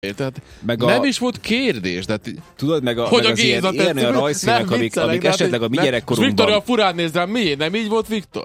Tehát nem is volt kérdés. De tudod, meg hogy meg az ilyen a rajzfilmek, amik esetleg a mi gyerekkorunkban... Viktor olyan furán néz rám, miért? Nem így volt, Viktor?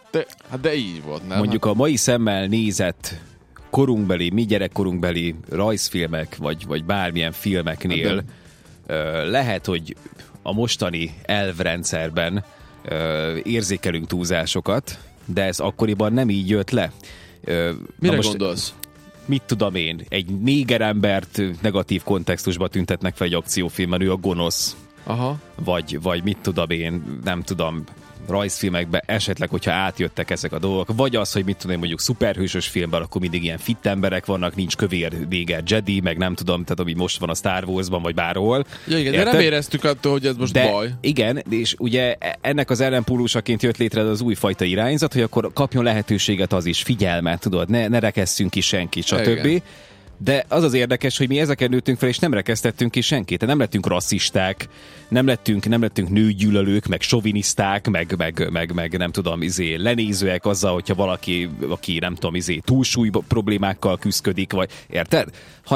De így volt, nem? Mondjuk a mai szemmel nézett korunkbeli, mi gyerekkorunkbeli rajzfilmek, vagy bármilyen filmeknél lehet, hogy a mostani elvrendszerben érzékelünk túlzásokat, de ez akkoriban nem így jött le. Mire gondolsz? Mit tudom én, egy négerembert negatív kontextusba tüntetnek fel egy akciófilmben, ő a gonosz. Aha. Vagy mit tudom én, nem tudom, rajzfilmekben esetleg, hogyha átjöttek ezek a dolgok, vagy az, hogy mit tudom én, mondjuk szuperhősös filmben, akkor mindig ilyen fit emberek vannak, nincs kövér néger Jedi, meg nem tudom, tehát ami most van a Star Wars-ban, vagy bárhol. Ja, igen, de nem éreztük attól, hogy ez most baj. Igen, és ugye ennek az ellenpólusaként jött létre az újfajta irányzat, hogy akkor kapjon lehetőséget az is, figyelmet, tudod, ne rekesszünk ki senkit, stb. Igen. De az az érdekes, hogy mi ezeken nőttünk fel, és nem rekesztettünk ki senkit. Nem lettünk rasszisták, nem lettünk nőgyűlölők, meg soviniszták, meg nem tudom, lenézőek azzal, hogyha valaki, aki nem tudom, túlsúly problémákkal küszködik, vagy érted?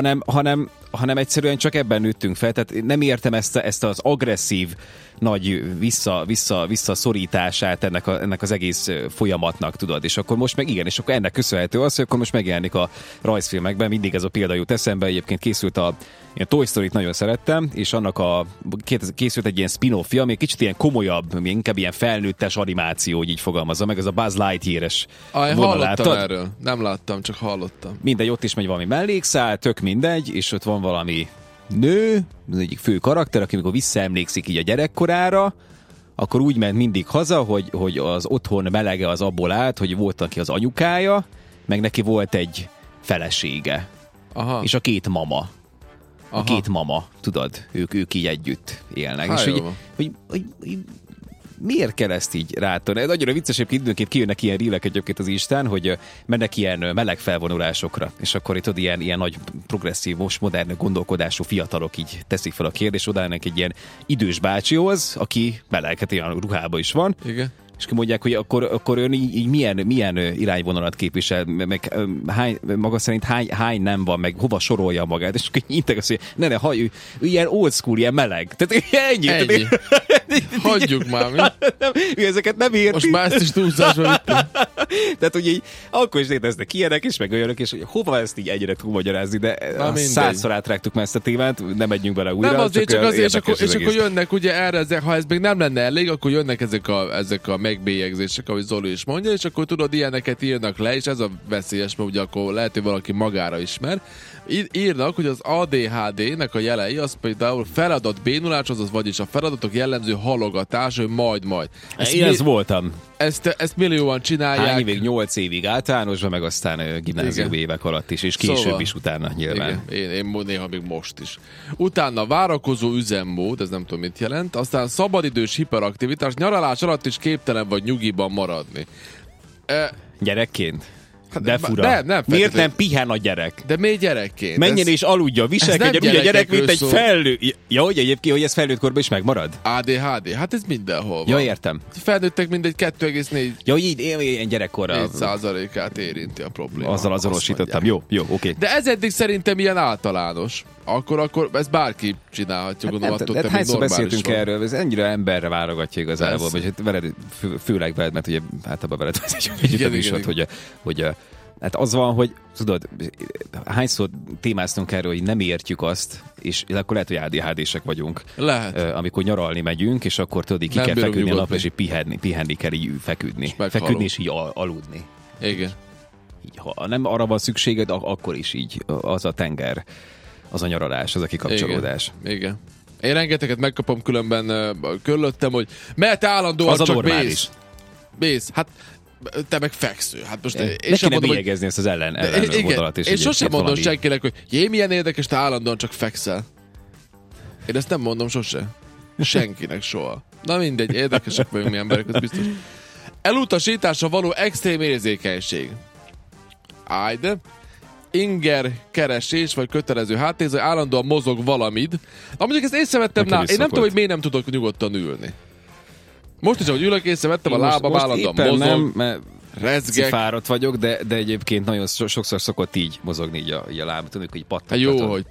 Hanem egyszerűen csak ebben nőttünk fel. Tehát nem értem ezt az agresszív nagy visszaszorítását ennek az egész folyamatnak, tudod. És akkor most meg igen, és akkor ennek köszönhető az, hogy akkor most megjelenik a rajzfilmekben, mindig ez a példa jut eszembe, egyébként készült én Toy Story-t nagyon szerettem, és annak készült egy ilyen spin-offja, ami kicsit ilyen komolyabb, inkább ilyen felnőttes animáció, hogy így fogalmazza meg, ez a Buzz Lightyear-es hallottam erről. Nem láttam, csak hallottam. Mindegy, ott is megy valami mellékszál, tök mindegy, és ott van valami nő, az egyik fő karakter, aki amikor visszaemlékszik így a gyerekkorára, akkor úgy ment mindig haza, hogy az otthon melege az abból állt, hogy volt neki az anyukája, meg neki volt egy felesége. Aha. És a két mama. A két mama, tudod, ők így együtt élnek. És hogy miért kell ezt így rátolni? Ez nagyon vicces, hogy időnként kijönnek ilyen rílek egyébként az Instán, hogy mennek ilyen meleg felvonulásokra, és akkor itt ilyen nagy progresszív, most modern gondolkodású fiatalok így teszik fel a kérdést, odállnak egy ilyen idős bácsihoz, aki meleg, hát ilyen ruhában is van. Igen. És mondják, hogy akkor ön így milyen irányvonalat képvisel, meg maga szerint hány nem van, meg hova sorolja magát, és akkor intek azt, hogy ne, ő ilyen old school, ilyen meleg. Tehát ennyi. Hagyjuk már, mi? Mi ezeket nem érti. Most már ezt is túlzásba vittem. Tehát ugye így, akkor is léteznek ilyenek, és meg olyanok, és hogy hova ezt így egyre túlmagyarázni, de 100-szor átrágtuk már ezt a témát, nem menjünk bele újra. Nem azért, csak azért, és akkor jönnek ugye erre, ha ez még nem lenne elég, akkor jönnek ezek a megbélyegzések, ahogy Zoli is mondja, és akkor tudod, ilyeneket írnak le, és ez a veszélyes, mert ugye akkor lehet, hogy valaki magára ismer. Írnak, hogy az ADHD-nek a jelei, az például feladatbénulás, azaz vagyis a feladatok jellemző halogatás, hogy majd. Én ez voltam. Ezt millióan csinálják. Hány évig, 8 évig általánosban, meg aztán gimnáziumi évek alatt is, és később szóval, is utána nyilván. Én néha még most is. Utána várakozó üzemmód, ez nem tudom mit jelent, aztán szabadidős hiperaktivitás, nyaralás alatt is képtelen vagy nyugiban maradni. Gyerekként? De fura. Nem, miért nem pihen a gyerek? De miért gyerekként? Menjen és aludja, viselkedjen úgy a gyerek, mint egy felnőtt. Ja, hogy egyébként, hogy ez felnőtt korban is megmarad? ADHD, hát ez mindenhol van. Ja, értem. Felnőttek mindegy 2,4. Ja, hogy így ilyen gyerekkorra. 4%-át érinti a probléma. Azzal azonosítottam. Jó, oké. De ez eddig szerintem ilyen általános. Akkor ezt bárki csinálhatja, gondolom, attól te hányszor beszéltünk erről, ez ennyire emberre válogatja igazából, vagy hát veled, főleg veled, mert ugye általában veled vezetjük, hogy hát az van, hogy tudod, hányszor témáztunk erről, hogy nem értjük azt, és akkor lehet, hogy ADHD-sek vagyunk. Lehet. Amikor nyaralni megyünk, és akkor tudod, ki kell feküdni a napra, és pihenni kell így feküdni. Feküdni és így aludni. Igen. Így, ha nem arra van szükséged, akkor is így az a tenger, az a nyaralás, az a kikapcsolódás. Igen. Én rengeteget megkapom különben körülöttem, hogy mert állandóan az csak mész. Hát te meg feksző. Hát most én sem mondom, bélyegezni ezt az ellen vonalat is. Én sosem mondom senkinek, hogy milyen érdekes, te állandóan csak fekszel. Én ezt nem mondom sose. Senkinek soha. Na mindegy, érdekesek vagyunk mi emberek, ez biztos. Elutasításra való extrém érzékenység. Ájde. Inger keresés, vagy kötelező háttérző, állandóan mozog valamit. Mondjuk ezt észrevettem, én nem tudom, hogy miért nem tudok nyugodtan ülni. Most is, ahogy ülök, észrevettem, a lábam állandóan mozog. Nem, mert rezgek. Fáradt vagyok, de egyébként nagyon sokszor szokott így mozogni így a láb, tudjuk, hogy pattangatom. Jó, hogy